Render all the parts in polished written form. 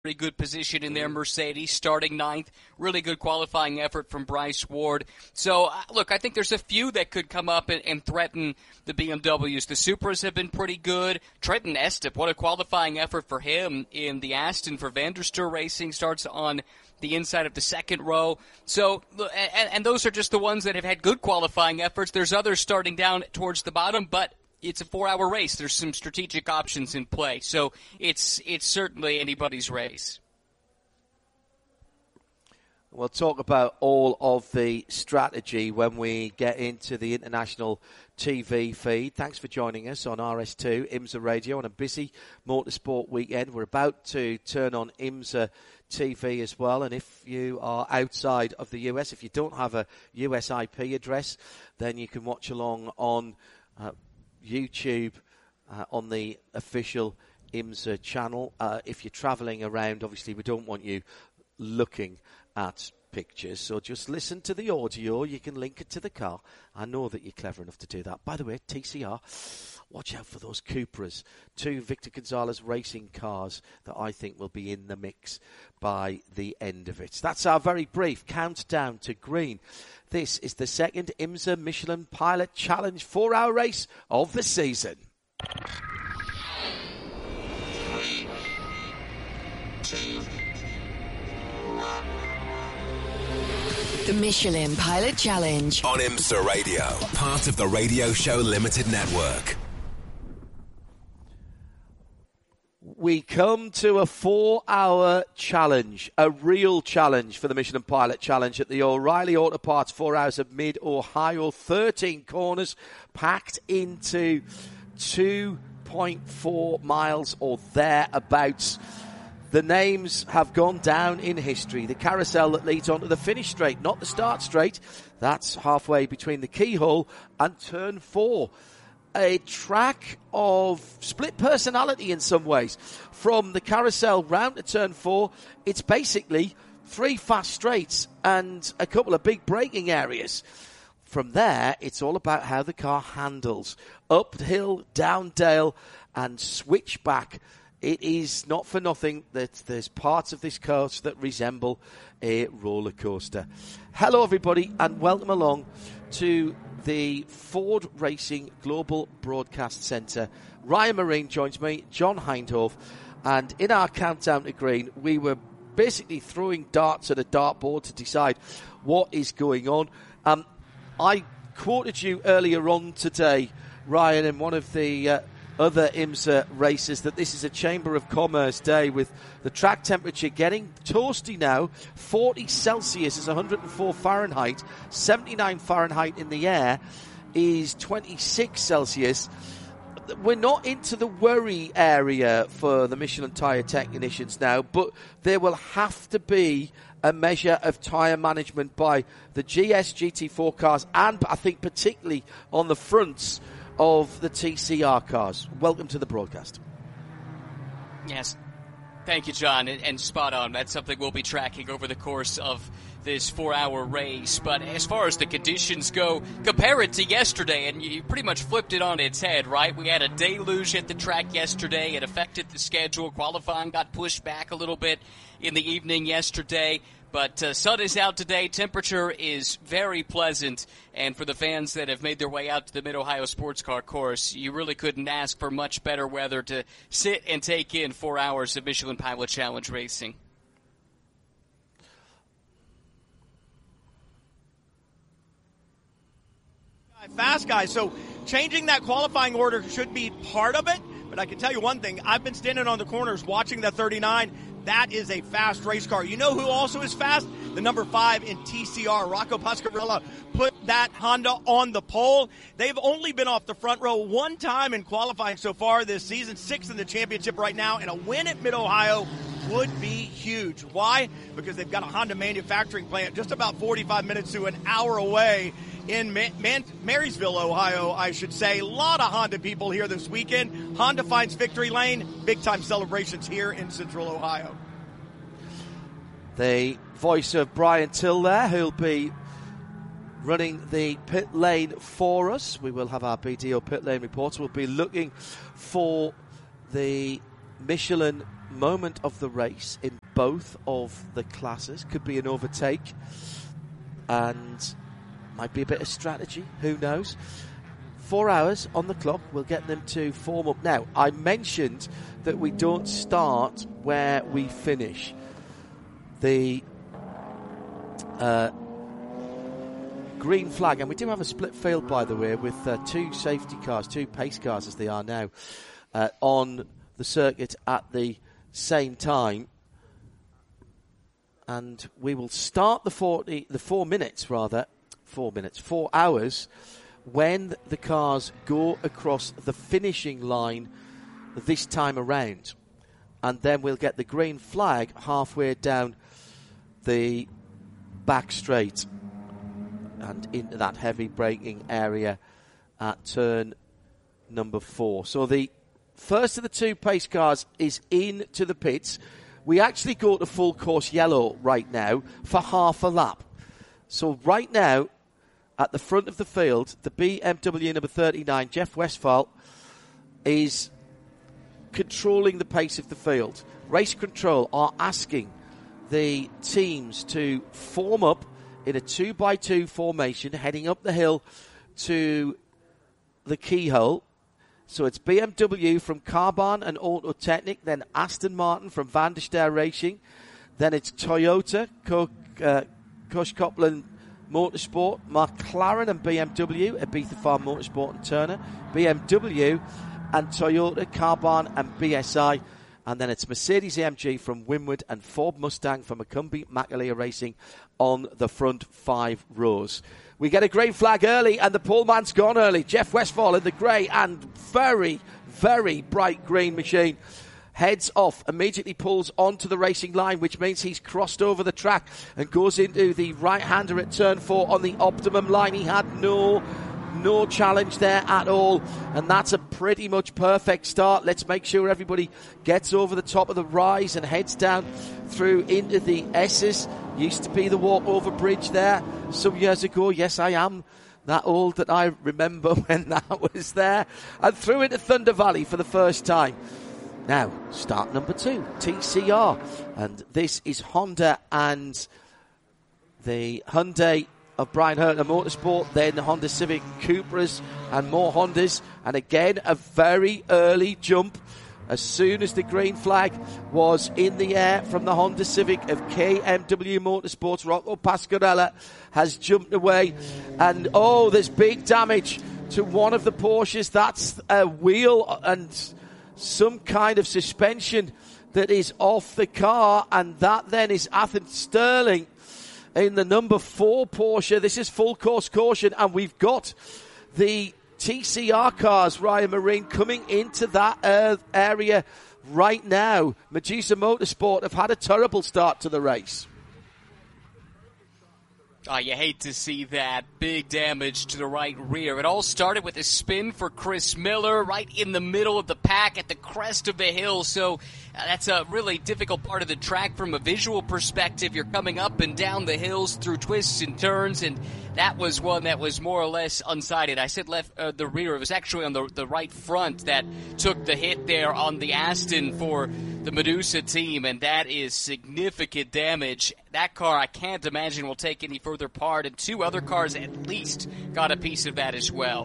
pretty good position in their Mercedes, starting ninth. Really good qualifying effort from Bryce Ward. So, look, I think there's a few that could come up and threaten the BMWs. The Supras have been pretty good. Trenton Estep, what a qualifying effort for him in the Aston for Vanderstur Racing, starts on the inside of the second row. So, and those are just the ones that have had good qualifying efforts. There's others starting down towards the bottom, but it's a 4-hour race. There's some strategic options in play. So it's certainly anybody's race. We'll talk about all of the strategy when we get into the international TV feed. Thanks for joining us on RS2 IMSA Radio on a busy motorsport weekend. We're about to turn on IMSA TV as well, and if you are outside of the US, if you don't have a US IP address, then you can watch along on YouTube on the official IMSA channel. If you're travelling around, obviously we don't want you looking at pictures, so just listen to the audio. You can link it to the car. I know that you're clever enough to do that. By the way, TCR, watch out for those Cupras, 2 Victor Gonzalez racing cars that I think will be in the mix by the end of it. That's our very brief countdown to green. This is the second IMSA Michelin Pilot Challenge 4-hour race of the season. The Michelin Pilot Challenge on IMSA Radio, part of the Radio Show Limited Network. We come to a 4-hour challenge, a real challenge for the Michelin Pilot Challenge at the O'Reilly Auto Parts 4 Hours of Mid-Ohio. 13 corners packed into 2.4 miles or thereabouts. The names have gone down in history. The carousel that leads onto the finish straight, not the start straight. That's halfway between the keyhole and turn 4. A track of split personality in some ways. From the carousel round to turn 4, it's basically 3 fast straights and a couple of big braking areas. From there, it's all about how the car handles. Uphill, down dale, and switchback. It is not for nothing that there's parts of this course that resemble a roller coaster. Hello, everybody, and welcome along to the Ford Racing Global Broadcast Centre. Ryan Marine joins me, John Hindhaugh, and in our countdown to green, we were basically throwing darts at a dartboard to decide what is going on. I quoted you earlier on today, Ryan, in one of the other IMSA races, that this is a Chamber of Commerce day with the track temperature getting toasty now. 40 Celsius is 104 Fahrenheit, 79 Fahrenheit in the air is 26 Celsius. We're not into the worry area for the Michelin tyre technicians now, but there will have to be a measure of tyre management by the GS GT4 cars, and I think particularly on the fronts of the TCR cars. Welcome to the broadcast. Yes. Thank you, John, and spot on. That's something we'll be tracking over the course of this 4-hour race. But as far as the conditions go, compare it to yesterday, and you pretty much flipped it on its head, right? We had a deluge at the track yesterday. It affected the schedule. Qualifying got pushed back a little bit in the evening yesterday. But sun is out today. Temperature is very pleasant. And for the fans that have made their way out to the Mid-Ohio Sports Car Course, you really couldn't ask for much better weather to sit and take in 4 hours of Michelin Pilot Challenge racing. Fast guys. So changing that qualifying order should be part of it. But I can tell you one thing. I've been standing on the corners watching that 39. That is a fast race car. You know who also is fast? The number 5 in TCR, Rocco Pasquarella, put that Honda on the pole. They've only been off the front row one time in qualifying so far this season, 6th in the championship right now, and a win at Mid-Ohio would be huge. Why? Because they've got a Honda manufacturing plant just about 45 minutes to an hour away in Marysville, Ohio, I should say. A lot of Honda people here this weekend. Honda finds victory lane. Big-time celebrations here in Central Ohio. The voice of Brian Till there, who'll be running the pit lane for us. We will have our BDO pit lane reports. We'll be looking for the Michelin moment of the race in both of the classes. Could be an overtake and might be a bit of strategy. Who knows? 4 hours on the clock. We'll get them to form up. Now, I mentioned that we don't start where we finish. The green flag, and we do have a split field, by the way, with 2 safety cars, 2 pace cars as they are now, on the circuit at the same time. And we will start the 4 hours when the cars go across the finishing line this time around. And then we'll get the green flag halfway down the back straight and into that heavy braking area at turn number 4. So the first of the 2 pace cars is into the pits. We actually go to full course yellow right now for half a lap. So right now, at the front of the field, the BMW number 39, Jeff Westphal, is controlling the pace of the field. Race Control are asking the teams to form up in a 2x2 formation, heading up the hill to the keyhole. So it's BMW from Carbahn and Autotechnic, then Aston Martin from Van der Ster Racing, then it's Toyota, Cush Copland Motorsport, McLaren and BMW, Ibiza Farm Motorsport and Turner, BMW and Toyota, Carbahn and BSI, and then it's Mercedes-AMG from Winward and Ford Mustang from Macumbi Macalea Racing on the front 5 rows. We get a green flag early, and the pole man's gone early. Jeff Westphal in the grey and very, very bright green machine heads off, immediately pulls onto the racing line, which means he's crossed over the track and goes into the right-hander at turn 4 on the optimum line. He had no challenge there at all, and that's a pretty much perfect start. Let's make sure everybody gets over the top of the rise and heads down through into the S's. Used to be the walkover bridge there some years ago. Yes, I am that old that I remember when that was there. And through into Thunder Valley for the first time. Now, start number 2, TCR. And this is Honda and the Hyundai of Brian Hertner Motorsport, then Honda Civic Cupras and more Hondas. And again, a very early jump. As soon as the green flag was in the air from the Honda Civic of KMW Motorsports, Rocco Pasquarella has jumped away. And, there's big damage to one of the Porsches. That's a wheel and some kind of suspension that is off the car. And that then is Athan Sterling in the number 4 Porsche. This is full course caution, and we've got the TCR cars, Ryan Marine, coming into that area right now. Medusa Motorsport have had a terrible start to the race. You hate to see that. Big damage to the right rear. It all started with a spin for Chris Miller right in the middle of the pack at the crest of the hill. So that's a really difficult part of the track from a visual perspective. You're coming up and down the hills through twists and turns, and that was one that was more or less unsighted. I said the rear. It was actually on the right front that took the hit there on the Aston for the Medusa team, and that is significant damage. That car, I can't imagine, will take any further part, and 2 other cars at least got a piece of that as well.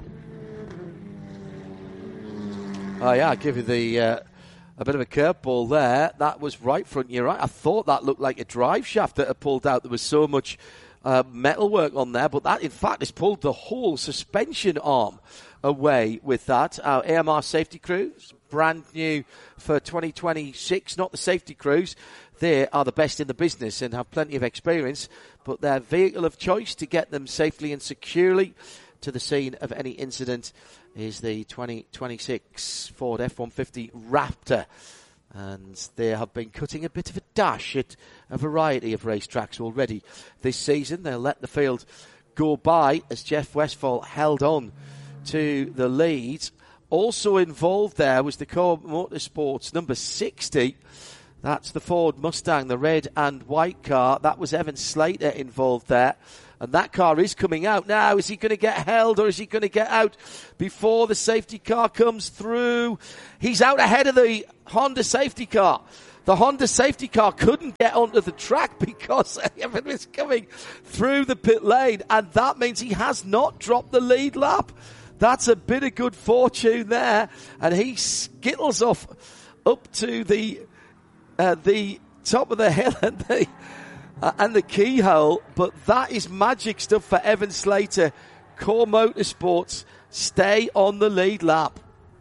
I'll give you a bit of a curveball there. That was right front. You're right. I thought that looked like a drive shaft that had pulled out. There was so much metalwork on there, but that, in fact, has pulled the whole suspension arm away with that. Our AMR safety crews, brand new for 2026, not the safety crews. They are the best in the business and have plenty of experience, but their vehicle of choice to get them safely and securely to the scene of any incident is the 2026 Ford F-150 Raptor. And they have been cutting a bit of a dash at a variety of racetracks already this season. They'll let the field go by as Jeff Westphal held on to the lead. Also involved there was the Core Motorsports number 60. That's the Ford Mustang, the red and white car. That was Evan Slater involved there. And that car is coming out now. Is he going to get held, or is he going to get out before the safety car comes through? He's out ahead of the Honda safety car. the Honda safety car couldn't get onto the track because it was coming through the pit lane, and that means he has not dropped the lead lap. That's a bit of good fortune there, and he skittles off up to the top of the hill and the keyhole. But that is magic stuff for Evan Slater. Core Motorsports stay on the lead lap.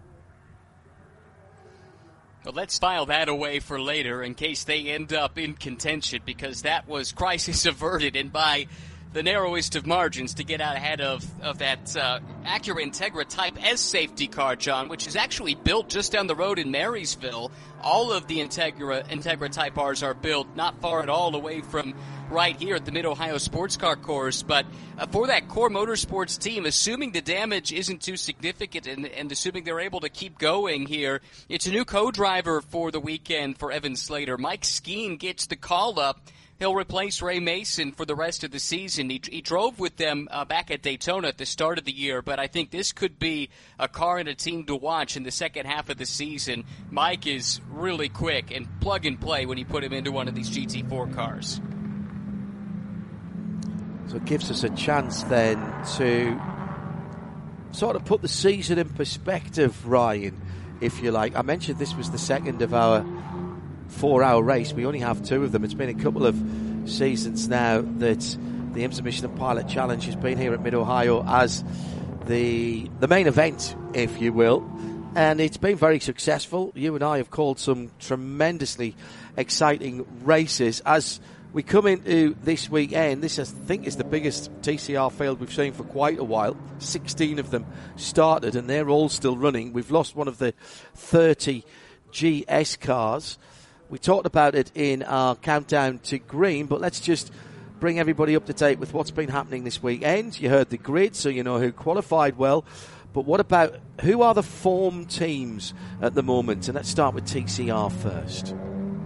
Well, let's file that away for later in case they end up in contention, because that was crisis averted, and by the narrowest of margins to get out ahead of that Acura Integra Type S safety car, John, which is actually built just down the road in Marysville. All of the Integra Type Rs are built not far at all away from right here at the Mid-Ohio Sports Car Course. But for that Core Motorsports team, assuming the damage isn't too significant and assuming they're able to keep going here, it's a new co-driver for the weekend for Evan Slater. Mike Skeen gets the call-up. He'll replace Ray Mason for the rest of the season. He drove with them back at Daytona at the start of the year, but I think this could be a car and a team to watch in the second half of the season. Mike is really quick and plug and play when you put him into one of these GT4 cars. So it gives us a chance then to sort of put the season in perspective, Ryan, if you like. I mentioned this was the second of our 4-hour race. We only have 2 of them. It's been a couple of seasons now that the IMSA Michelin Pilot Challenge has been here at Mid-Ohio as the main event, if you will, and it's been very successful. You and I have called some tremendously exciting races. As we come into this weekend, this I think is the biggest TCR field we've seen for quite a while. 16 of them started and they're all still running. We've lost one of the 30 GS cars. We talked about it in our countdown to green, but let's just bring everybody up to date with what's been happening this weekend. You heard the grid, so you know who qualified well. But what about who are the form teams at the moment? And let's start with TCR first.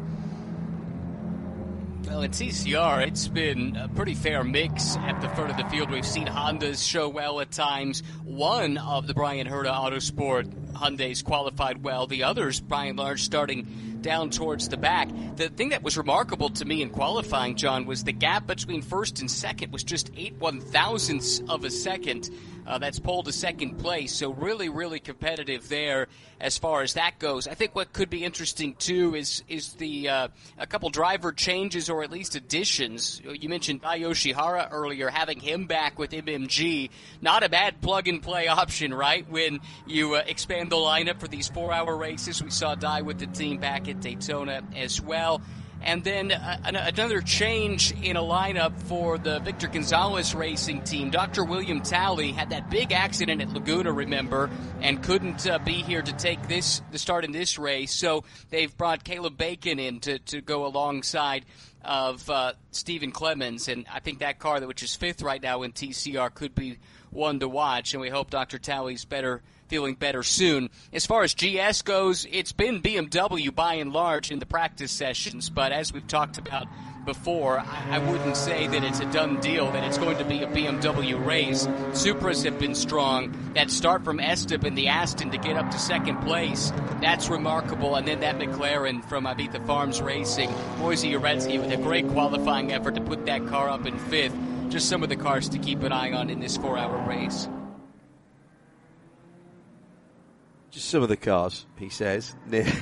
Well, in TCR, it's been a pretty fair mix at the front of the field. We've seen Hondas show well at times. One of the Brian Herta Autosport Hyundais qualified well. The others, by and large, starting down towards the back. The thing that was remarkable to me in qualifying, John, was the gap between first and second was just 8 one-thousandths of a second. That's pole to second place, so really, really competitive there as far as that goes. I think what could be interesting, too, is the a couple driver changes or at least additions. You mentioned Dai Yoshihara earlier, having him back with MMG. Not a bad plug-and-play option, right, when you expand the lineup for these 4-hour races. We saw Dai with the team back at Daytona as well. And then another change in a lineup for the Victor Gonzalez racing team. Dr. William Talley had that big accident at Laguna, remember, and couldn't be here to take the start in this race. So they've brought Caleb Bacon in to go alongside of Stephen Clemens. And I think that car, which is 5th right now in TCR, could be one to watch. And we hope Dr. Talley's feeling better soon. As far as GS goes, it's been BMW by and large in the practice sessions, but as we've talked about before, I wouldn't say that it's a done deal, that it's going to be a BMW race. Supras have been strong. That start from Esteban, the Aston, to get up to second place, that's remarkable. And then that McLaren from Ibiza Farms Racing, Moise Uretsky with a great qualifying effort to put that car up in 5th. Just some of the cars to keep an eye on in this 4-hour race. Just some of the cars, he says.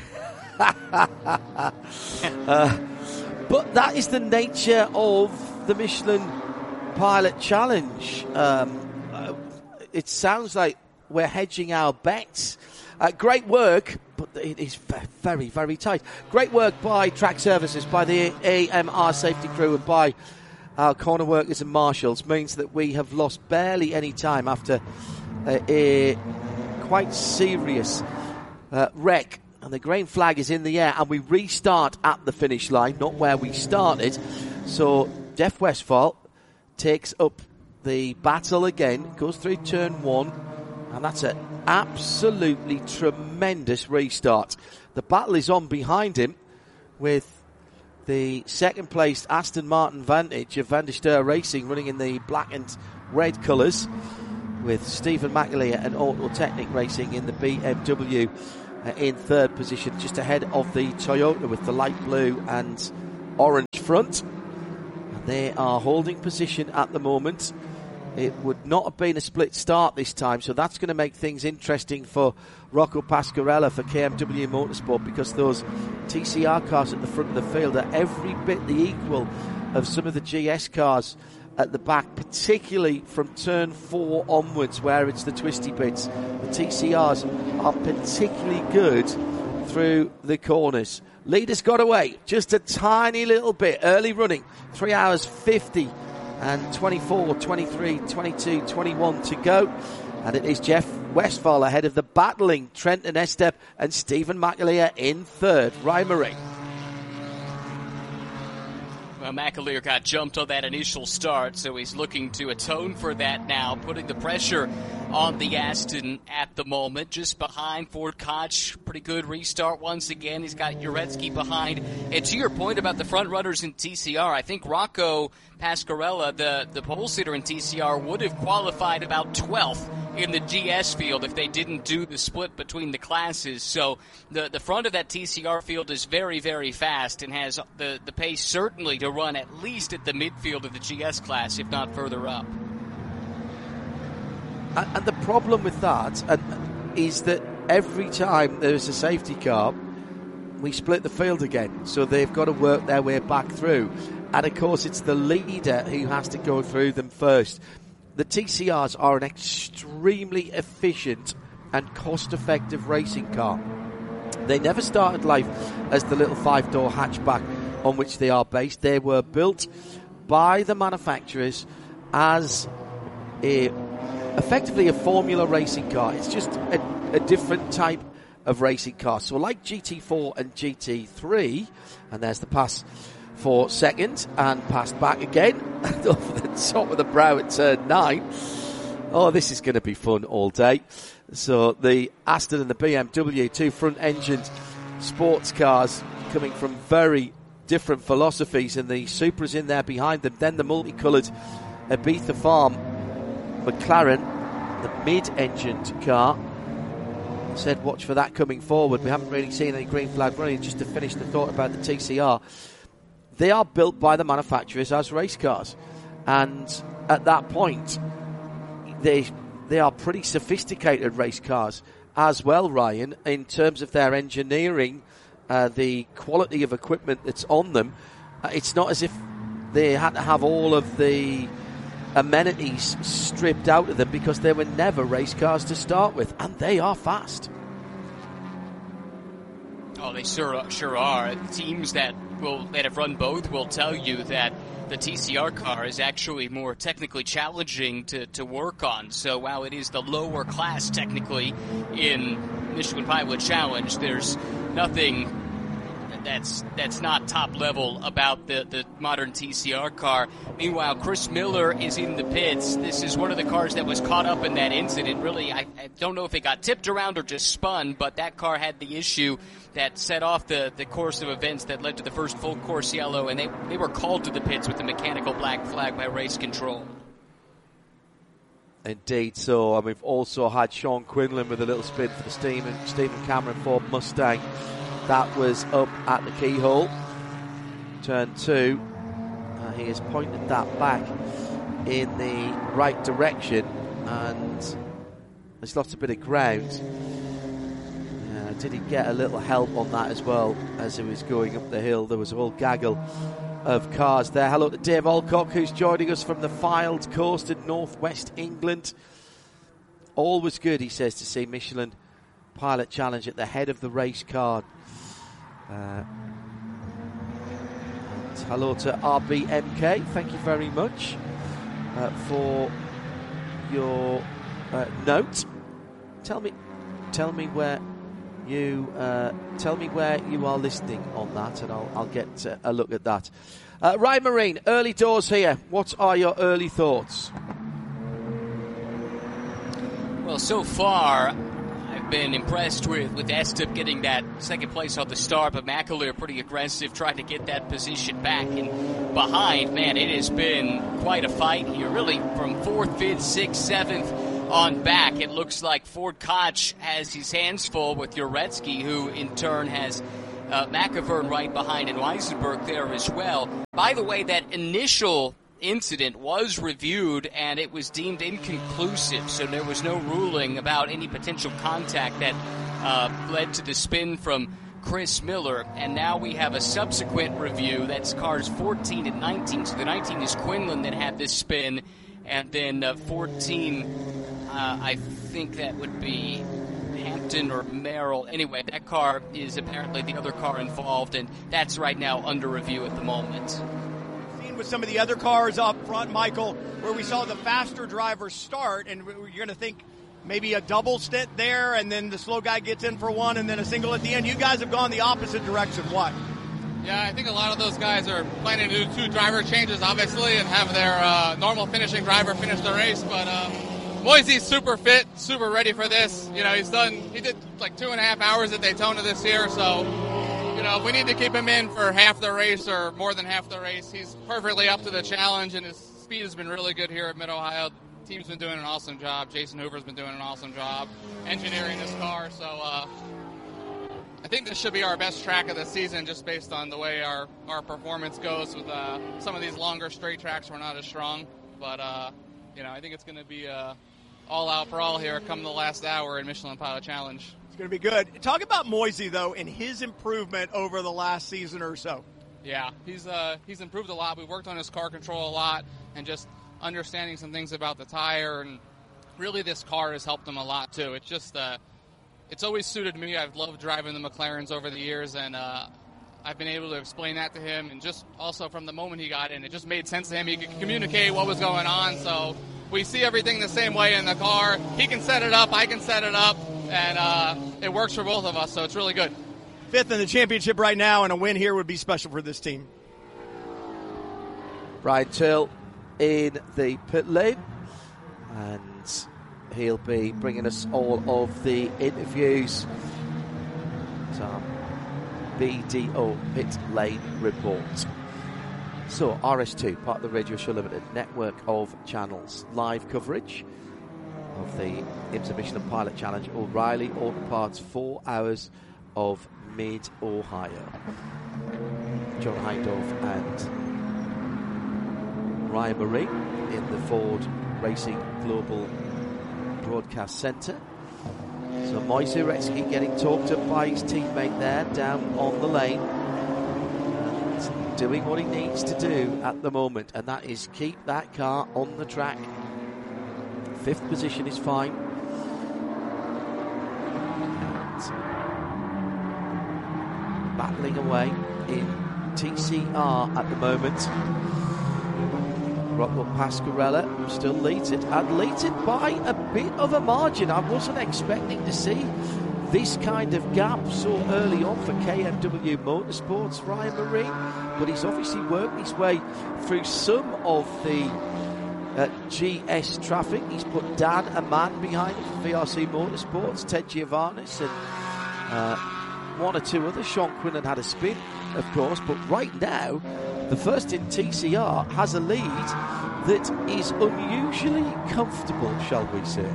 But that is the nature of the Michelin Pilot Challenge. It sounds like we're hedging our bets. Great work, but it is very, very tight. Great work by Track Services, by the AMR safety crew, and by our corner workers and marshals means that we have lost barely any time after a quite serious wreck, and the green flag is in the air, and we restart at the finish line, not where we started. So Jeff Westphal takes up the battle again, goes through turn 1, and that's an absolutely tremendous restart. The battle is on behind him with the second placed Aston Martin Vantage of Van der Steur Racing running in the black and red colours, with Stephen McAleer and Auto Technic Racing in the BMW in third position, just ahead of the Toyota with the light blue and orange front. And they are holding position at the moment. It would not have been a split start this time, so that's going to make things interesting for Rocco Pasquarella for KMW Motorsport, because those TCR cars at the front of the field are every bit the equal of some of the GS cars at the back, particularly from turn 4 onwards, where it's the twisty bits. The TCRs are particularly good through the corners. Leaders got away just a tiny little bit. Early running, 3 hours 50 and 24, 23, 22, 21 to go. And it is Jeff Westphal ahead of the battling Trenton Estep and Stephen McAleer in third. Ryan Murray. Well, McAleer got jumped on that initial start, so he's looking to atone for that now, putting the pressure on the Aston at the moment, just behind Ford Koch. Pretty good restart once again. He's got Uretsky behind. And to your point about the front runners in TCR, I think Rocco Pasquarella, the pole sitter in TCR, would have qualified about 12th in the GS field if they didn't do the split between the classes. So the front of that TCR field is very, very fast and has the pace certainly to run at least at the midfield of the GS class, if not further up. And the problem with that is that every time there's a safety car, we split the field again. So they've got to work their way back through. And of course, it's the leader who has to go through them first. The TCRs are an extremely efficient and cost-effective racing car. They never started life as the little 5-door hatchback on which they are based. They were built by the manufacturers as effectively a formula racing car. It's just a different type of racing car. So like GT4 and GT3, and there's the pass for second, and passed back again over the top of the brow at turn 9. Oh, this is going to be fun all day. So the Aston and the BMW, two front-engined sports cars coming from very different philosophies, and the Supra's in there behind them. Then the multicoloured Ibiza Farm McLaren, the mid-engined car. Said watch for that coming forward. We haven't really seen any green flag running. Just to finish the thought about the TCR, they are built by the manufacturers as race cars, and at that point they are pretty sophisticated race cars as well, Ryan, in terms of their engineering, the quality of equipment that's on them. It's not as if they had to have all of the amenities stripped out of them, because they were never race cars to start with, and they are fast. Oh, they sure are. Teams that have run both will tell you that the TCR car is actually more technically challenging to work on. So while it is the lower class technically in Michelin Pilot Challenge, there's nothing that's not top level about the modern TCR car. Meanwhile, Chris Miller is in the pits. This is one of the cars that was caught up in that incident. Really, I don't know if it got tipped around or just spun, but that car had the issue that set off the course of events that led to the first full course yellow, and they were called to the pits with the mechanical black flag by race control. Indeed so, and we've also had Sean Quinlan with a little spin for the Stephen Cameron Ford Mustang. That was up at the keyhole. Turn 2. He has pointed that back in the right direction, and there's lots of bit of ground. Did he get a little help on that as well as he was going up the hill? There was a whole gaggle of cars there. Hello to Dave Alcock, who's joining us from the Fylde Coast in northwest England. Always good, he says, to see Michelin Pilot Challenge at the head of the race card. Hello to RBMK. Thank you very much for your note. Tell me where you are listening on that, and I'll get a look at that. Ryan Marine, early doors here. What are your early thoughts? Well, so far I've been impressed with Estep getting that second place on the start, but McAleer pretty aggressive, trying to get that position back. And behind, man, it has been quite a fight here, really from 4th, 5th, 6th, 7th on back. It looks like Ford Koch has his hands full with Uretsky, who in turn has McIvern right behind and Weisenberg there as well. By the way, that initial incident was reviewed and it was deemed inconclusive, so there was no ruling about any potential contact that led to the spin from Chris Miller. And now we have a subsequent review. That's cars 14 and 19. So the 19 is Quinlan that had this spin, and then 14, I think that would be Hampton or Merrill. Anyway, that car is apparently the other car involved, and that's right now under review at the moment. Seen with some of the other cars up front, Michael, where we saw the faster drivers start, and you're going to think maybe a double stint there, and then the slow guy gets in for one, and then a single at the end. You guys have gone the opposite direction. What? Yeah, I think a lot of those guys are planning to do 2 driver changes, obviously, and have their normal finishing driver finish the race. But Moisey's super fit, super ready for this. You know, he did like 2.5 hours at Daytona this year, so, you know, if we need to keep him in for half the race or more than half the race, he's perfectly up to the challenge, and his speed has been really good here at Mid-Ohio. The team's been doing an awesome job. Jason Hoover's been doing an awesome job engineering this car, so I think this should be our best track of the season, just based on the way our performance goes. With some of these longer straight tracks, we're not as strong, but you know, I think it's going to be all out for all here come the last hour in Michelin Pilot Challenge. It's going to be good. Talk about Moisey, though, and his improvement over the last season or so. Yeah, he's improved a lot. We worked on his car control a lot, and just understanding some things about the tire, and really this car has helped him a lot too. It's just it's always suited me. I've loved driving the McLarens over the years, and I've been able to explain that to him, and just also from the moment he got in, it just made sense to him. He could communicate what was going on, so we see everything the same way in the car. He can set it up, I can set it up, and it works for both of us, so it's really good. 5th in the championship right now, and a win here would be special for this team. Brian Till in the pit lane, and he'll be bringing us all of the interviews. BDO Pit Lane Report. So, RS2, part of the Radio Show Limited network of channels. Live coverage of the IMSA Michelin Pilot Challenge, O'Reilly Auto Parts, 4 hours of Mid-Ohio. John Heindorf and Ryan Marie in the Ford Racing Global Broadcast Centre. So Moisey Uretsky getting talked up by his teammate there down on the lane, and doing what he needs to do at the moment, and that is keep that car on the track. 5th position is fine. And battling away in TCR at the moment. Rocco Pasquarella still leads it, and leads it by a bit of a margin. I wasn't expecting to see this kind of gap so early on for KMW Motorsports, Ryan Marine, but he's obviously worked his way through some of the GS traffic. He's put Dan Aman behind it for VRC Motorsports, Ted Giovannis, and one or two others. Sean Quinlan had a spin, of course, but right now the first in TCR has a lead that is unusually comfortable, shall we say.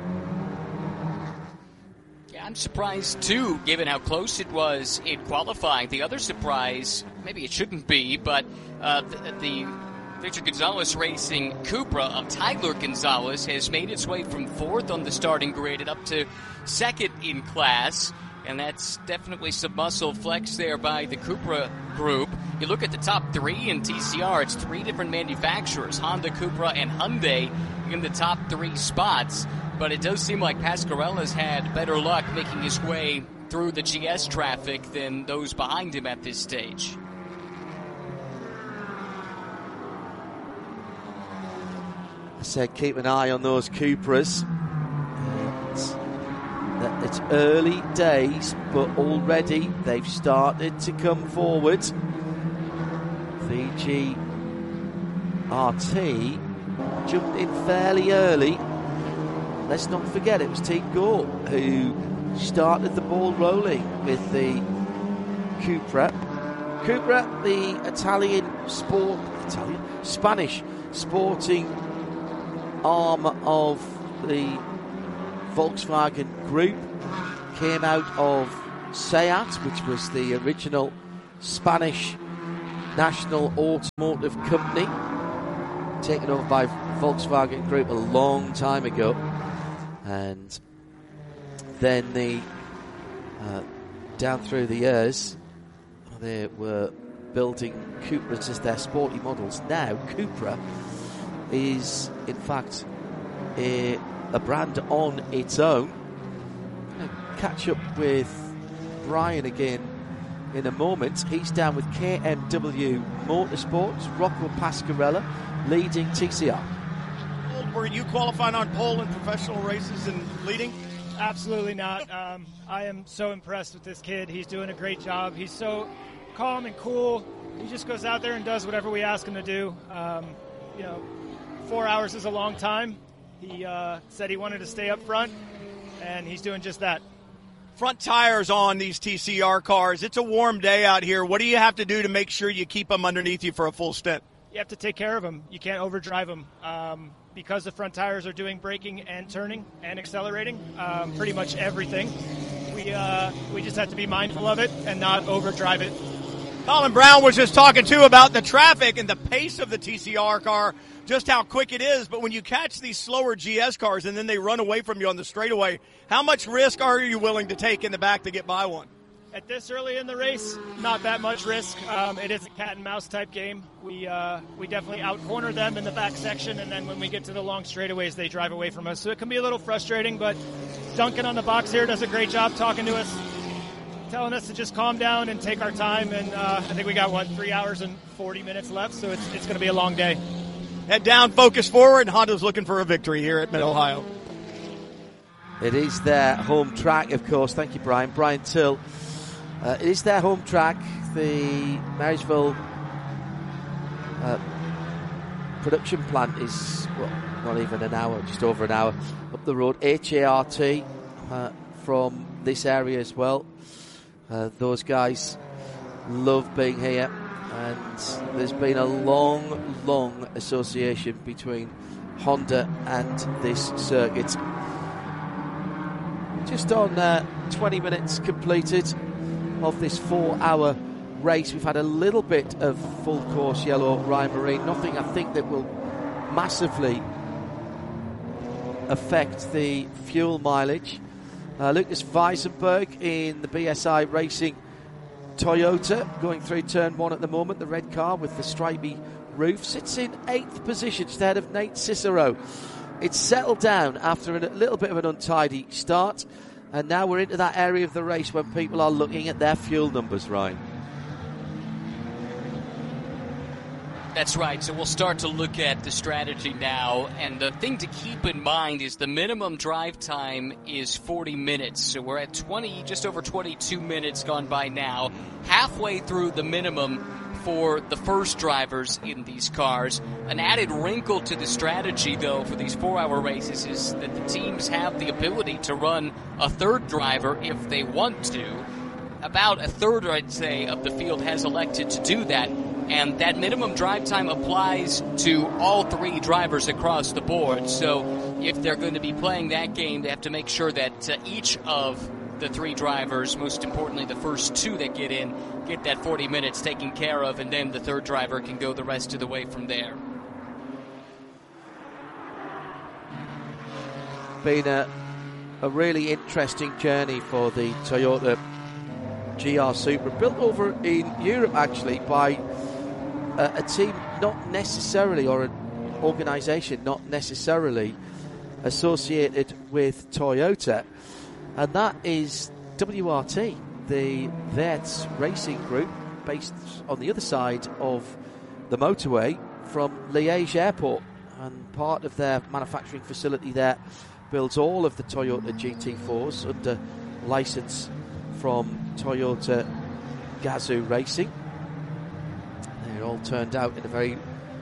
Yeah, I'm surprised too, given how close it was in qualifying. The other surprise, maybe it shouldn't be, but the Victor Gonzalez Racing Cupra of Tyler Gonzalez has made its way from 4th on the starting grid and up to 2nd in class. And that's definitely some muscle flex there by the Cupra group. You look at the top 3 in TCR, it's 3 different manufacturers, Honda, Cupra, and Hyundai in the top 3 spots. But it does seem like Pasquarella's had better luck making his way through the GS traffic than those behind him at this stage. I said keep an eye on those Cupras. It's early days, but already they've started to come forward. VG RT jumped in fairly early. Let's not forget it was Team Gore who started the ball rolling with the Cupra. Cupra, the Spanish sporting arm of the Volkswagen Group came out of SEAT, which was the original Spanish national automotive company, taken over by Volkswagen Group a long time ago. And then down through the years, they were building Cupras as their sporty models. Now Cupra is in fact a brand on its own. I'll catch up with Brian again in a moment. He's down with KMW Motorsports. Rocco Pasquarella leading TCR. Were you qualifying on pole in professional races and leading? Absolutely not. I am so impressed with this kid. He's doing a great job. He's so calm and cool. He just goes out there and does whatever we ask him to do. 4 hours is a long time. He said he wanted to stay up front, and he's doing just that. Front tires on these TCR cars. It's a warm day out here. What do you have to do to make sure you keep them underneath you for a full stint? You have to take care of them. You can't overdrive them. Because the front tires are doing braking and turning and accelerating, pretty much everything. We just have to be mindful of it and not overdrive it. Colin Brown was just talking, too, about the traffic and the pace of the TCR car, just how quick it is. But when you catch these slower GS cars and then they run away from you on the straightaway, how much risk are you willing to take in the back to get by one? At this early in the race, not that much risk. It is a cat and mouse type game. We definitely out-corner them in the back section, and then when we get to the long straightaways, they drive away from us. So it can be a little frustrating, but Duncan on the box here does a great job talking to us, telling us to just calm down and take our time. And I think we got, 3 hours and 40 minutes left, so it's going to be a long day. Head down, focus forward. Honda's looking for a victory here at Mid-Ohio. It is their home track, of course. Thank you, Brian. Brian Till. It is their home track, the Marysville production plant is, not even an hour, just over an hour up the road. HART from this area as well. Those guys love being here, and there's been a long association between Honda and this circuit. Just on 20 minutes completed of this 4-hour race. We've had a little bit of full course yellow Ryan Marine. Nothing I think that will massively affect the fuel mileage. Lucas Weisenberg in the BSI Racing Toyota going through turn 1 at the moment. The red car with the stripy roof sits in 8th position instead of Nate Cicero. It's settled down after a little bit of an untidy start. And now we're into that area of the race when people are looking at their fuel numbers, Ryan. That's right. So we'll start to look at the strategy now. And the thing to keep in mind is the minimum drive time is 40 minutes. So we're at just over 22 minutes gone by now. Halfway through the minimum for the first drivers in these cars. An added wrinkle to the strategy, though, for these 4-hour races is that the teams have the ability to run a third driver if they want to. About a third, I'd say, of the field has elected to do that, and that minimum drive time applies to all 3 drivers across the board. So if they're going to be playing that game, they have to make sure that each of the 3 drivers, most importantly the first 2 that get in, get that 40 minutes taken care of, and then the third driver can go the rest of the way from there. Been a really interesting journey for the Toyota GR Supra, built over in Europe actually by a team not necessarily, or an organisation not necessarily associated with Toyota, and that is WRT, the Werts Racing Group, based on the other side of the motorway from Liège Airport, and part of their manufacturing facility there builds all of the Toyota GT4s under license from Toyota Gazoo Racing. They're all turned out in a very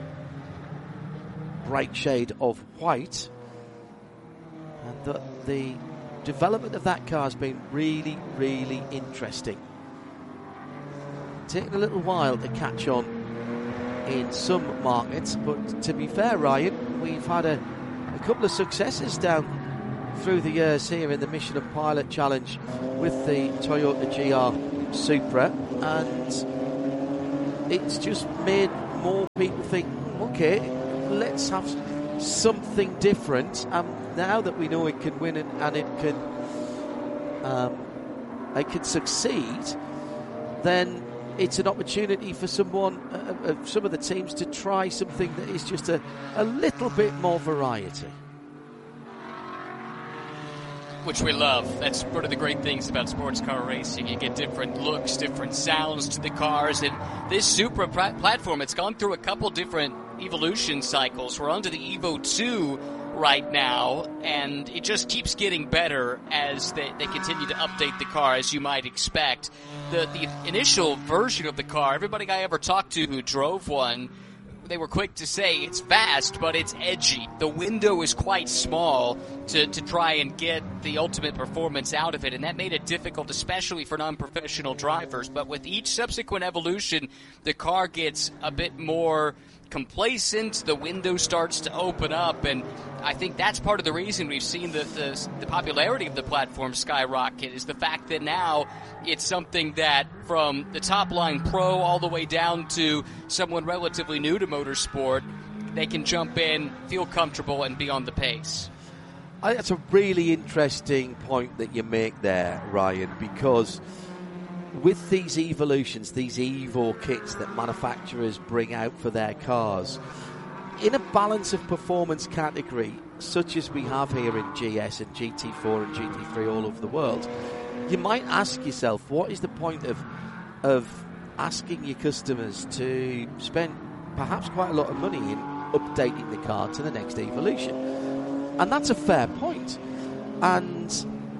bright shade of white, and the development of that car has been really interesting. Taken a little while to catch on in some markets, but to be fair, Ryan, we've had a a couple of successes down through the years here in the Michelin Pilot Challenge with the Toyota GR Supra, and it's just made more people think, okay, let's have something different. Now that we know it can win and it can succeed, then it's an opportunity for some of the teams to try something that is just a little bit more variety. Which we love. That's one of the great things about sports car racing. You get different looks, different sounds to the cars. And this Supra platform, it's gone through a couple different evolution cycles. We're onto the Evo 2 right now, and it just keeps getting better as they continue to update the car, as you might expect. The initial version of the car, everybody I ever talked to who drove one, they were quick to say it's fast, but it's edgy. The window is quite small to try and get the ultimate performance out of it, and that made it difficult, especially for non-professional drivers. But with each subsequent evolution, the car gets a bit more complacent, the window starts to open up, and I think that's part of the reason we've seen the popularity of the platform skyrocket, is the fact that now it's something that from the top line pro all the way down to someone relatively new to motorsport, they can jump in, feel comfortable, and be on the pace. I think that's a really interesting point that you make there, Ryan, because with these evolutions, these Evo kits that manufacturers bring out for their cars, in a balance of performance category, such as we have here in GS and GT4 and GT3 all over the world, you might ask yourself, what is the point of asking your customers to spend perhaps quite a lot of money in updating the car to the next evolution? And that's a fair point. And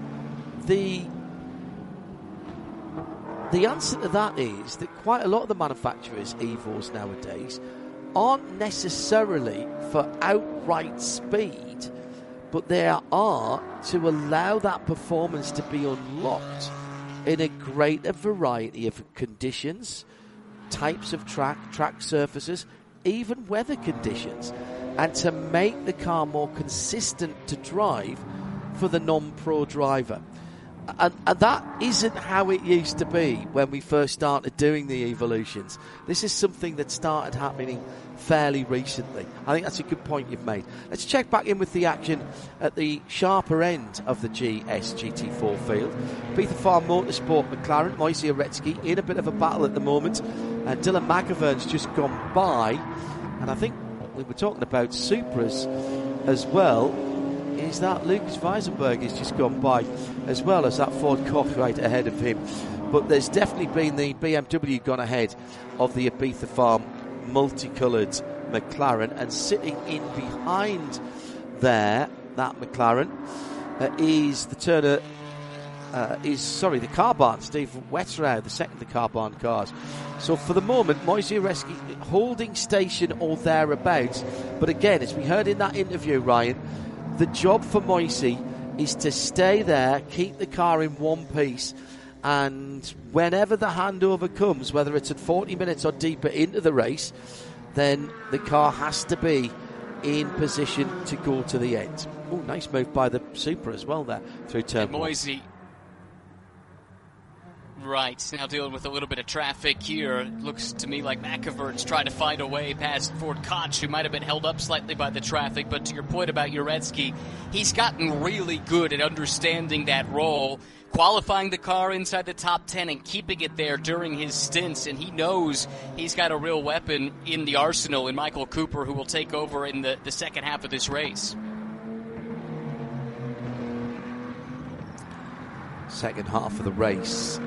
the answer to that is that quite a lot of the manufacturers' Evos nowadays aren't necessarily for outright speed, but they are to allow that performance to be unlocked in a greater variety of conditions, types of track surfaces, even weather conditions, and to make the car more consistent to drive for the non-pro driver. And that isn't how it used to be when we first started doing the evolutions. This is something that started happening fairly recently. I think that's a good point you've made. Let's check back in with the action at the sharper end of the GS GT4 field. Beatha Farm Motorsport McLaren, Moise Uretsky in a bit of a battle at the moment. And Dylan McIvern's just gone by. And I think we were talking about Supras as well. Is that Lucas Weisenberg has just gone by, as well as that Ford Koch right ahead of him. But there's definitely been the BMW gone ahead of the Ibiza Farm multicoloured McLaren, and sitting in behind there, that McLaren, is the Turner, the car barn, Steve Wetterau, the second of the car barn cars. So for the moment, Moise Uretsky holding station or thereabouts. But again, as we heard in that interview, Ryan, the job for Moise is to stay there, keep the car in one piece, and whenever the handover comes, whether it's at 40 minutes or deeper into the race, then the car has to be in position to go to the end. Oh, nice move by the Supra as well there through turn one. Moise, right, now dealing with a little bit of traffic here. It looks to me like McIvern's trying to find a way past Ford Koch, who might have been held up slightly by the traffic. But to your point about Uretsky, he's gotten really good at understanding that role, qualifying the car inside the top 10 and keeping it there during his stints. And he knows he's got a real weapon in the arsenal in Michael Cooper, who will take over in the second half of this race. Second half of the race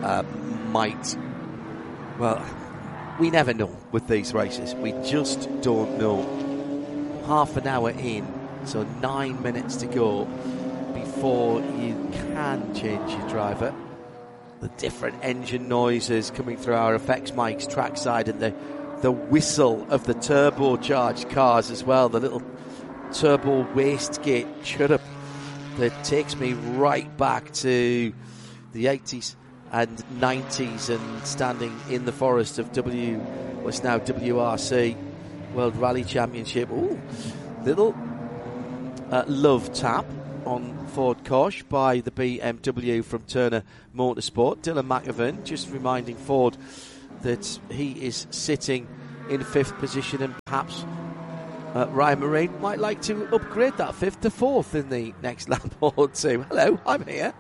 we never know with these races. We just don't know. Half an hour in, so 9 minutes to go before you can change your driver. The different engine noises coming through our effects mics trackside, and the whistle of the turbocharged cars as well, the little turbo wastegate chirrup that takes me right back to the 80s and 90s and standing in the forest of what's now WRC World Rally Championship. Ooh, little love tap on Ford Kosh by the BMW from Turner Motorsport. Dylan McAvern just reminding Ford that he is sitting in 5th position, and perhaps Ryan Marine might like to upgrade that 5th to 4th in the next lap or two. Hello, I'm here.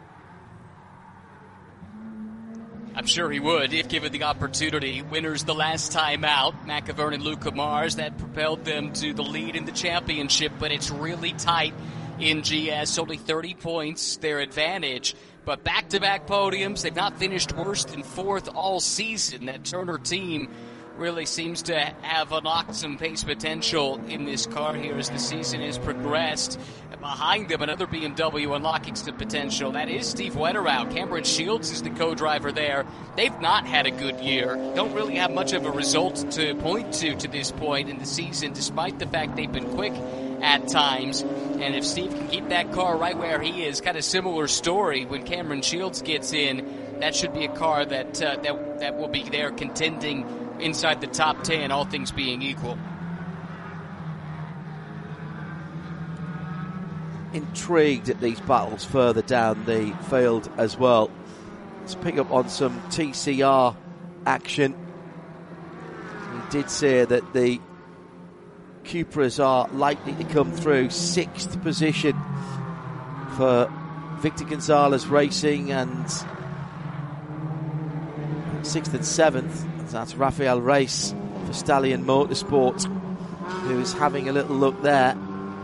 I'm sure he would if given the opportunity. Winners the last time out, McAvern and Luca Mars, that propelled them to the lead in the championship, but it's really tight in GS, only 30 points their advantage. But back-to-back podiums, they've not finished worse than 4th all season. That Turner team really seems to have unlocked some pace potential in this car here as the season has progressed. Behind them, another BMW unlocking some potential. That is Steve Wetterow. Cameron Shields is the co-driver there. They've not had a good year. Don't really have much of a result to point to this point in the season, despite the fact they've been quick at times. And if Steve can keep that car right where he is, kind of similar story when Cameron Shields gets in, that should be a car that will be there contending inside the top 10, all things being equal. Intrigued at these battles further down the field as well. Let's pick up on some TCR action. We did say that the Cupras are likely to come through. 6th position for Victor Gonzalez Racing, and 6th and 7th. That's Rafael Race for Stallion Motorsport, who is having a little look there.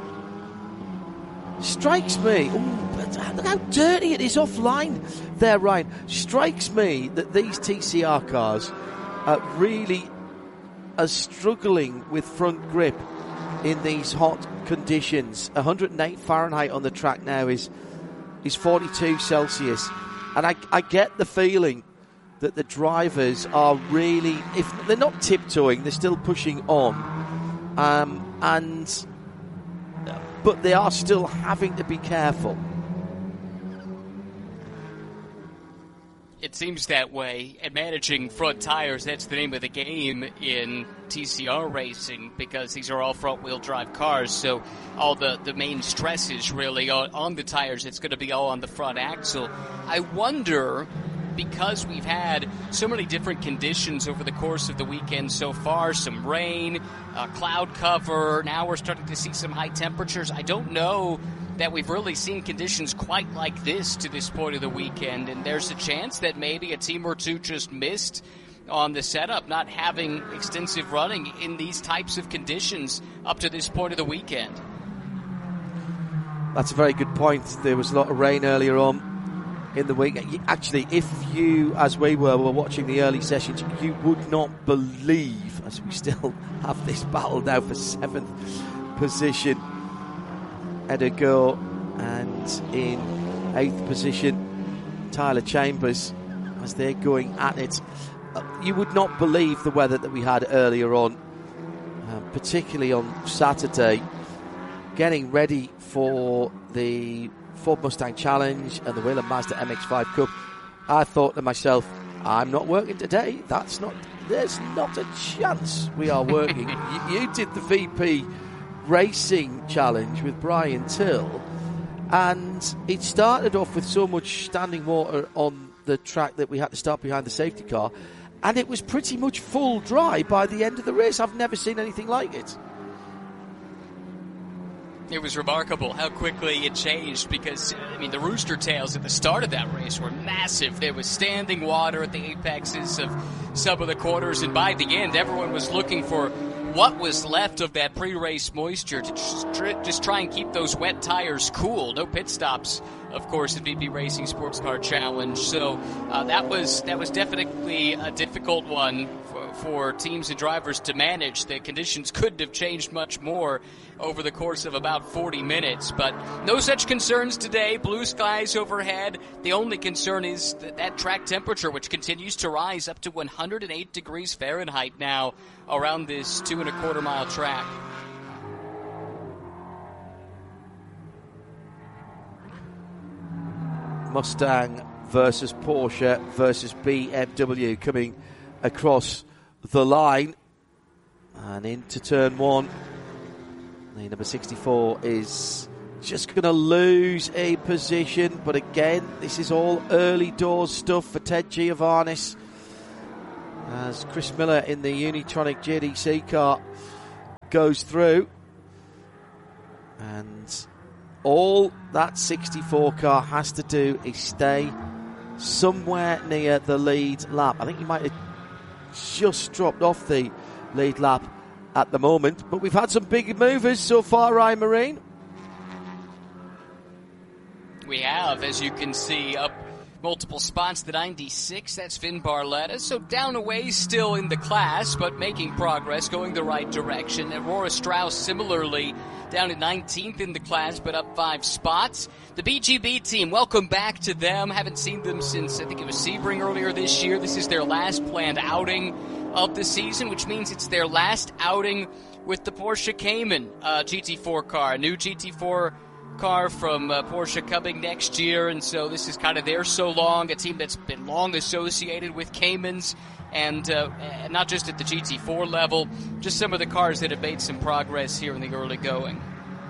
Strikes me, look how dirty it is offline there, Ryan. Strikes me that these TCR cars really are struggling with front grip in these hot conditions. 108 Fahrenheit on the track now is 42 Celsius. And I get the feeling that the drivers are really, if they're not tiptoeing, they're still pushing on. But they are still having to be careful. It seems that way, and managing front tires, that's the name of the game in TCR racing, because these are all front-wheel drive cars, so all the main stress is really on the tires. It's going to be all on the front axle. I wonder, because we've had so many different conditions over the course of the weekend so far, some rain, cloud cover, now we're starting to see some high temperatures. I don't know that we've really seen conditions quite like this to this point of the weekend, and there's a chance that maybe a team or two just missed on the setup, not having extensive running in these types of conditions up to this point of the weekend. That's a very good point. There was a lot of rain earlier on in the week. Actually, if you, as we were watching the early sessions, you would not believe, as we still have this battle now for 7th position, Edgar, and in 8th position, Tyler Chambers, as they're going at it. You would not believe the weather that we had earlier on, particularly on Saturday, getting ready for the Ford Mustang Challenge and the Whelen Mazda MX-5 Cup. I thought to myself, I'm not working today. There's not a chance we are working. You did the VP Racing Challenge with Brian Till, and it started off with so much standing water on the track that we had to start behind the safety car, and it was pretty much full dry by the end of the race. I've never seen anything like it. It was remarkable how quickly it changed, because, the rooster tails at the start of that race were massive. There was standing water at the apexes of some of the corners, and by the end, everyone was looking for what was left of that pre-race moisture to just try and keep those wet tires cool. No pit stops, of course, at VP Racing Sports Car Challenge. So that was definitely a difficult one for teams and drivers to manage. The conditions couldn't have changed much more over the course of about 40 minutes. But no such concerns today. Blue skies overhead. The only concern is that track temperature, which continues to rise up to 108 degrees Fahrenheit now around this 2.25 mile track. Mustang versus Porsche versus BMW coming across the line and into turn one. The number 64 is just going to lose a position. But again, this is all early doors stuff for Ted Giovannis, as Chris Miller in the Unitronic JDC car goes through. And all that 64 car has to do is stay somewhere near the lead lap. I think he might have just dropped off the lead lap at the moment, but we've had some big movers so far, Ryan Marine. We have, as you can see, up multiple spots. The 96, that's Finn Barletta. So down a ways still in the class, but making progress, going the right direction. Aurora Strauss similarly down at 19th in the class, but up 5 spots. The BGB team, welcome back to them. Haven't seen them since, I think it was Sebring earlier this year. This is their last planned outing of the season, which means it's their last outing with the Porsche Cayman GT4 car. A new GT4 car from Porsche coming next year, and so this is kind of their so long, a team that's been long associated with Caymans, and not just at the GT4 level, just some of the cars that have made some progress here in the early going.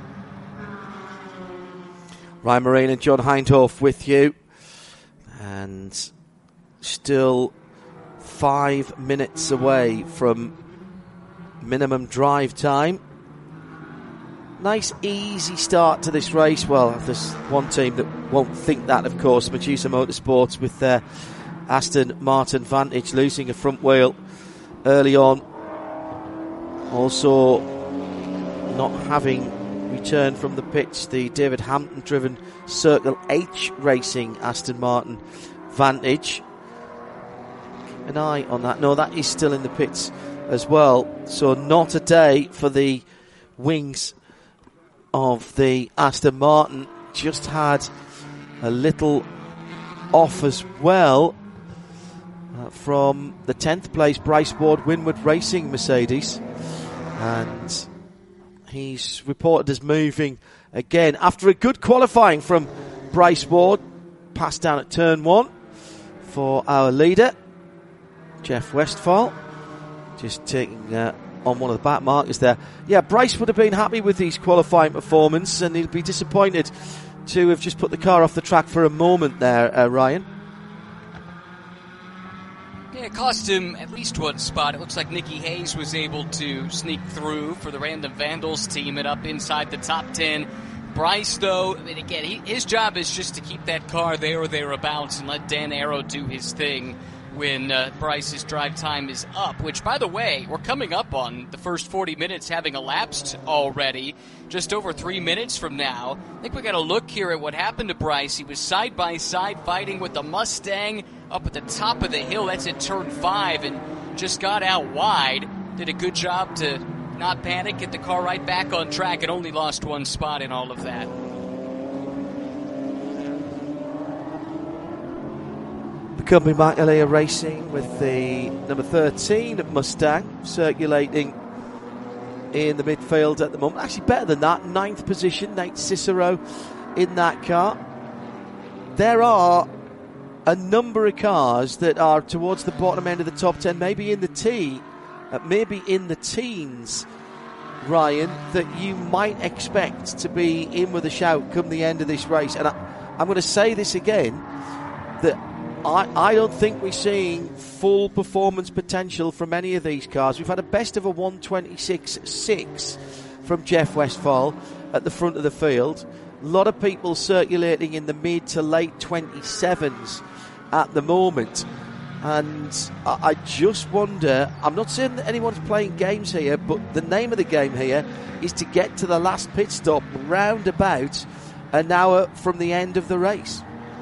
Ryan Marine and John Hindhaugh with you, and still 5 minutes away from minimum drive time. Nice, easy start to this race. Well, there's one team that won't think that, of course, Medusa Motorsports with their Aston Martin Vantage losing a front wheel early on. Also, not having returned from the pits, the David Hampton-driven Circle H Racing Aston Martin Vantage. Keep an eye on that. No, that is still in the pits as well. So not a day for the wings of the Aston Martin. Just had a little off as well from the 10th place Bryce Ward Winward Racing Mercedes, and he's reported as moving again after a good qualifying from Bryce Ward. Passed down at turn 1 for our leader Jeff Westphal, just taking on one of the back markers there. Yeah, Bryce would have been happy with his qualifying performance, and he'll be disappointed to have just put the car off the track for a moment there, Ryan. Yeah, it cost him at least one spot. It looks like Nicky Hayes was able to sneak through for the Random Vandals team and up inside the top 10. Bryce, though, I mean, again, his job is just to keep that car there or thereabouts and let Dan Arrow do his thing when Bryce's drive time is up, which, by the way, we're coming up on the first 40 minutes having elapsed already, just over 3 minutes from now. I think we got to look here at what happened to Bryce. He was side-by-side fighting with the Mustang up at the top of the hill. That's at turn 5, and just got out wide. Did a good job to not panic, get the car right back on track, and only lost one spot in all of that. Company Macalia Racing with the number 13 Mustang circulating in the midfield at the moment. Actually better than that, 9th position, Nate Cicero in that car. There are a number of cars that are towards the bottom end of the top 10, maybe in the teens, Ryan, that you might expect to be in with a shout come the end of this race. And I'm going to say this again, that I don't think we're seeing full performance potential from any of these cars. We've had a best of a 126.6 from Jeff Westphal at the front of the field. A lot of people circulating in the mid to late 27s at the moment. And I just wonder, I'm not saying that anyone's playing games here, but the name of the game here is to get to the last pit stop round about an hour from the end of the race.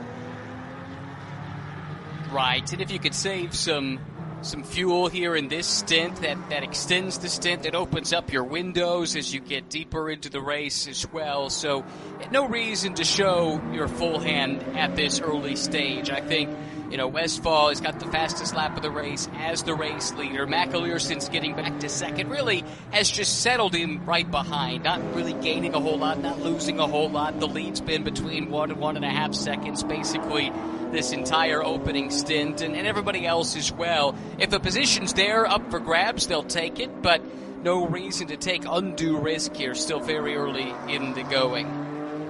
Right, and if you could save some fuel here in this stint, that extends the stint, that opens up your windows as you get deeper into the race as well. So no reason to show your full hand at this early stage. I think, Westphal has got the fastest lap of the race as the race leader. McAleer, since getting back to second, really has just settled him right behind, not really gaining a whole lot, not losing a whole lot. The lead's been between 1 and 1.5 seconds, basically, this entire opening stint, and everybody else as well. If a position's there up for grabs, they'll take it, but no reason to take undue risk here, still very early in the going.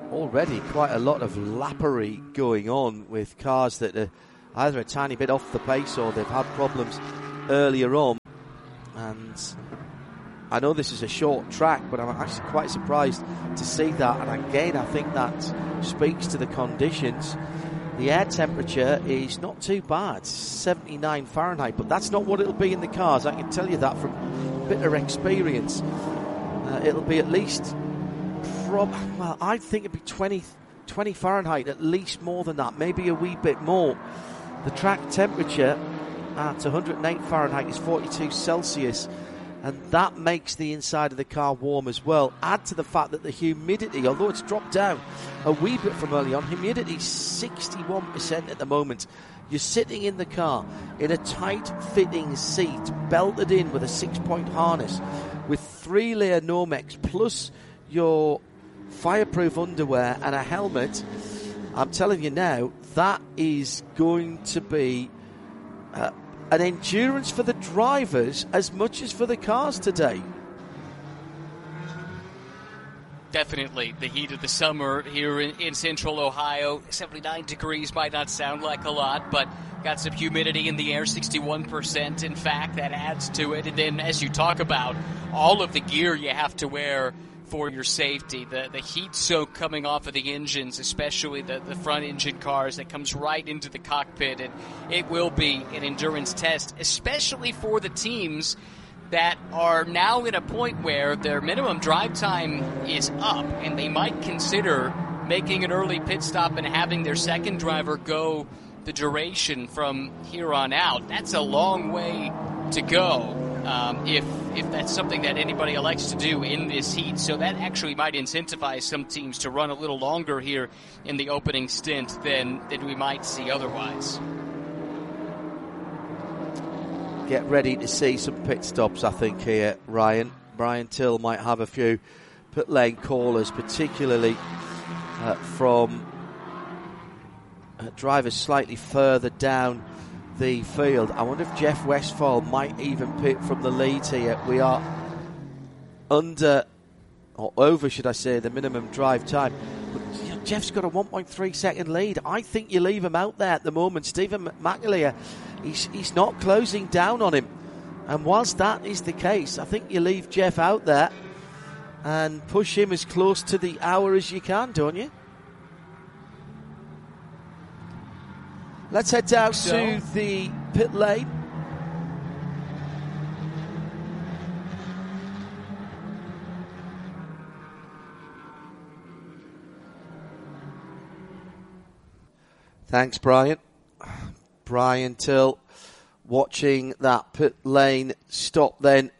already quite a lot of lappery going on with cars that are either a tiny bit off the pace or they've had problems earlier on. And I know this is a short track, but I'm actually quite surprised to see that. And again, I think that speaks to the conditions. The air temperature is not too bad, 79 Fahrenheit, but that's not what it'll be in the cars. I can tell you that from bitter experience. It'll be at least, well, I think it'd be 20 Fahrenheit, at least more than that, maybe a wee bit more. The track temperature at 108 Fahrenheit is 42 Celsius, and that makes the inside of the car warm as well. Add to the fact that the humidity, although it's dropped down a wee bit from early on, humidity is 61% at the moment. You're sitting in the car in a tight-fitting seat, belted in with a 6-point harness, with 3-layer Normex, plus your fireproof underwear and a helmet. I'm telling you now, that is going to be an endurance for the drivers as much as for the cars today. Definitely the heat of the summer here in central Ohio. 79 degrees might not sound like a lot, but got some humidity in the air, 61%. In fact, that adds to it. And then as you talk about all of the gear you have to wear for your safety, the heat soak coming off of the engines, especially the front engine cars, that comes right into the cockpit, and it will be an endurance test, especially for the teams that are now at a point where their minimum drive time is up, and they might consider making an early pit stop and having their second driver go the duration from here on out. That's a long way to go. If that's something that anybody elects to do in this heat. So that actually might incentivize some teams to run a little longer here in the opening stint than we might see otherwise. Get ready to see some pit stops, I think, here, Ryan. Brian Till might have a few pit lane callers, particularly from drivers slightly further down the field. I wonder if Jeff Westphal might even pit from the lead here. We are under, or over, should I say, the minimum drive time. But Jeff's got a 1.3 second lead. I think you leave him out there at the moment. Stephen McAleer, he's not closing down on him. And whilst that is the case, I think you leave Jeff out there and push him as close to the hour as you can, don't you? Let's head down to the pit lane. Thanks, Brian. Brian Till watching that pit lane stop then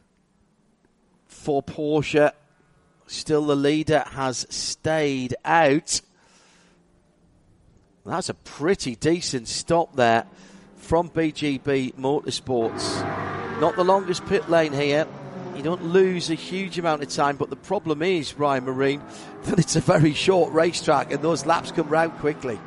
for Porsche. Still the leader has stayed out. That's a pretty decent stop there from BGB Motorsports. Not the longest pit lane here. You don't lose a huge amount of time, but the problem is, Ryan Marine, that it's a very short racetrack and those laps come round quickly.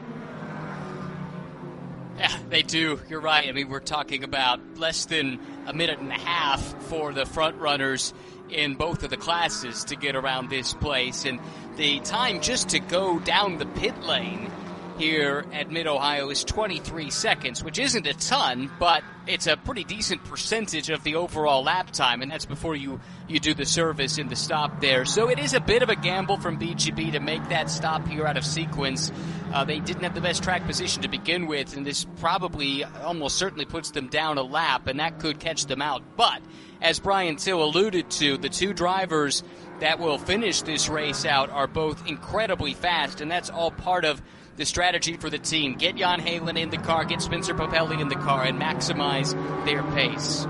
Yeah, they do. You're right. I mean, we're talking about less than a minute and a half for the front runners in both of the classes to get around this place. And the time just to go down the pit lane here at Mid-Ohio is 23 seconds, which isn't a ton, but it's a pretty decent percentage of the overall lap time, and that's before you do the service in the stop there. So it is a bit of a gamble from BGB to make that stop here out of sequence. They didn't have the best track position to begin with, and this probably almost certainly puts them down a lap, and that could catch them out. But as Brian Till alluded to, the two drivers that will finish this race out are both incredibly fast, and that's all part of the strategy for the team. Get Jan Heylen in the car, get Spencer Popelli in the car, and maximize their pace.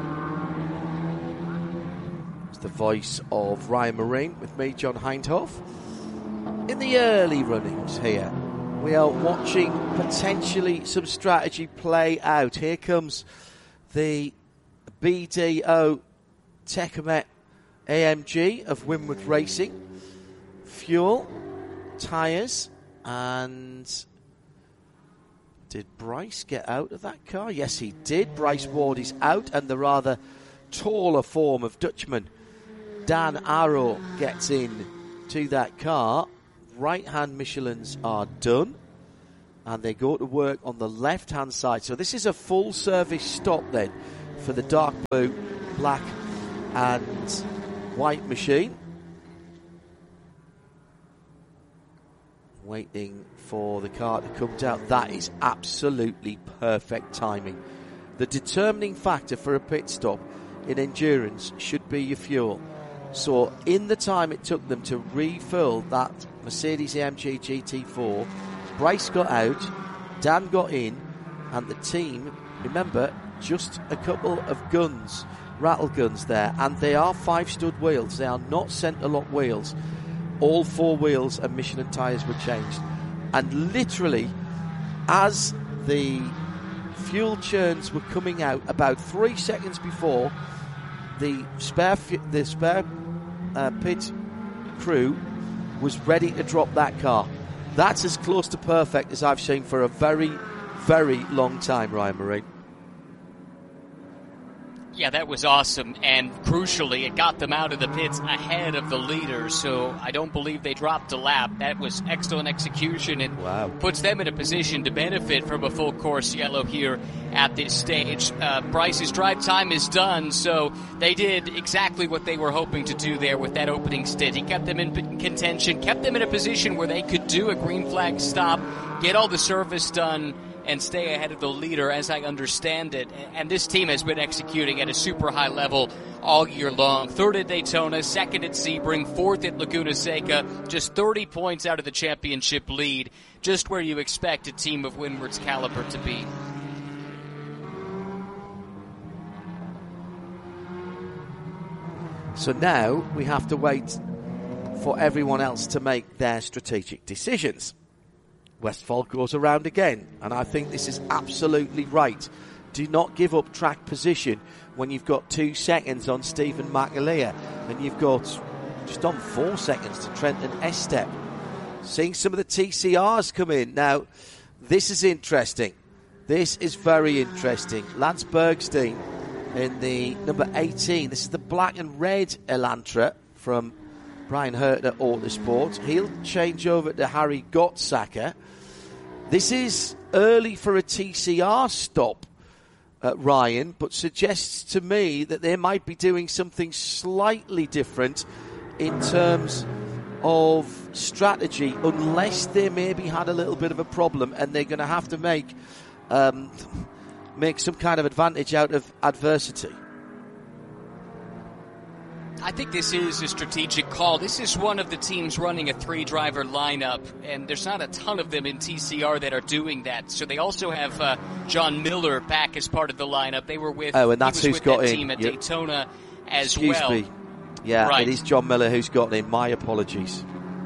It's the voice of Ryan Marine with me, John Hindhoff. In the early runnings here, we are watching potentially some strategy play out. Here comes the BDO Techemet AMG of Winward Racing. Fuel, tyres, and did Bryce get out of that car? Yes, he did. Bryce Ward is out, and the rather taller form of Dutchman Dan Arrow gets in to that car. right-hand Michelins are done, and they go to work on the left-hand side. So this is a full service stop then for the dark blue, black and white machine. Waiting for the car to come down. That is absolutely perfect timing. The determining factor for a pit stop in endurance should be your fuel. So in the time it took them to refill that Mercedes-AMG GT4, Bryce got out, Dan got in, and the team, remember, just a couple of guns, rattle guns there, and they are 5-stud wheels. They are not centre-lock wheels. All 4 wheels and Michelin tyres were changed. And literally, as the fuel churns were coming out, about 3 seconds before, the spare pit crew was ready to drop that car. That's as close to perfect as I've seen for a very, very long time, Ryan Marine. Yeah, that was awesome, and crucially, it got them out of the pits ahead of the leader, so I don't believe they dropped a lap. That was excellent execution, and puts them in a position to benefit from a full course yellow here at this stage. Bryce's drive time is done, so they did exactly what they were hoping to do there with that opening stint. He kept them in contention, kept them in a position where they could do a green flag stop, get all the service done, and stay ahead of the leader, as I understand it. And this team has been executing at a super high level all year long. 3rd at Daytona, 2nd at Sebring, 4th at Laguna Seca, just 30 points out of the championship lead, just where you expect a team of Windward's caliber to be. So now we have to wait for everyone else to make their strategic decisions. Westphal goes around again, and I think this is absolutely right. Do not give up track position when you've got 2 seconds on Stephen McAleer, and you've got just on 4 seconds to Trenton Estep. Seeing some of the TCRs come in. Now, this is interesting. This is very interesting. Lance Bergstein in the number 18. This is the black and red Elantra from Brian Hurt at Autosport. He'll change over to Harry Gottsacker. This is early for a TCR stop, Ryan, but suggests to me that they might be doing something slightly different in terms of strategy, unless they maybe had a little bit of a problem and they're going to have to make some kind of advantage out of adversity. I think this is a strategic call. This is one of the teams running a 3-driver lineup, and there's not a ton of them in TCR that are doing that. So they also have John Miller back as part of the lineup. They were with, and that's who's got that in. team at Daytona as Excuse well. Me. Yeah, right. It is John Miller who's got in. My apologies.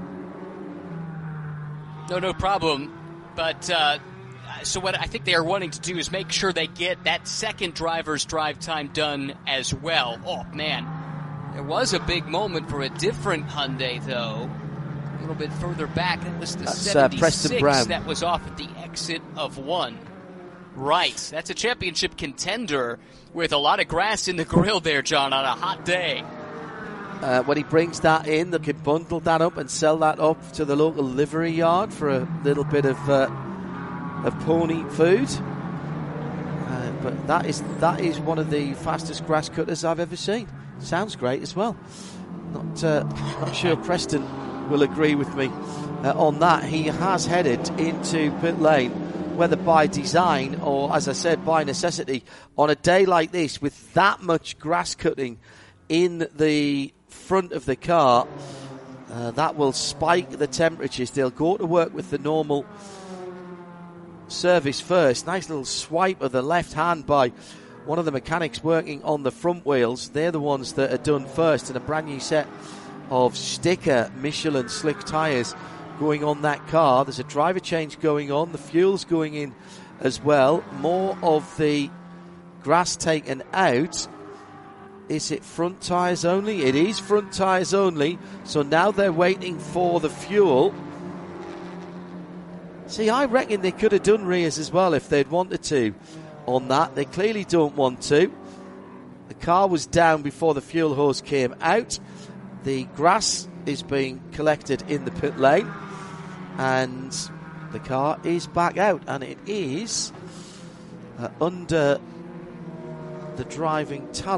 No problem. But so what I think they are wanting to do is make sure they get that second driver's drive time done as well. Oh, man. There was a big moment for a different Hyundai, though. A little bit further back, it was the 76 Preston Brown. That was off at the exit of 1. Right, that's a championship contender with a lot of grass in the grill there, John, on a hot day. When he brings that in, they can bundle that up and sell that up to the local livery yard for a little bit of pony food. But that is one of the fastest grass cutters I've ever seen. Sounds great as well. Not sure Preston will agree with me on that. He has headed into pit lane, whether by design or, as I said, by necessity. On a day like this, with that much grass cutting in the front of the car, that will spike the temperatures. They'll go to work with the normal service first. Nice little swipe of the left hand by one of the mechanics working on the front wheels. They're the ones that are done first, and a brand new set of sticker Michelin slick tyres going on that car. There's a driver change going on. The fuel's going in as well. More of the grass taken out. Is it front tyres only? It is front tyres only. So now they're waiting for the fuel. See, I reckon they could have done rears as well if they'd wanted to on that. They clearly don't want to. The car was down before the fuel hose came out. The grass is being collected in the pit lane. and the car is back out, and it is under the driving talent.